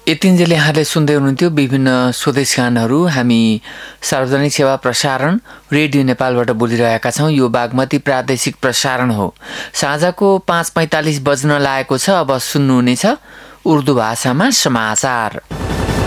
यतिन्जेल यहाँले सुन्दै हुनुहुन्थ्यो विभिन्न स्वदेश गानहरू। हामी सार्वजनिक सेवा प्रसारण रेडियो नेपालबाट बोलिरहेका छौँ। यो बागमती प्रादेशिक प्रसारण हो। साँझको 5:45 बज्न लागेको छ। अब सुन्नुहुनेछ उर्दू भाषामा समाचार।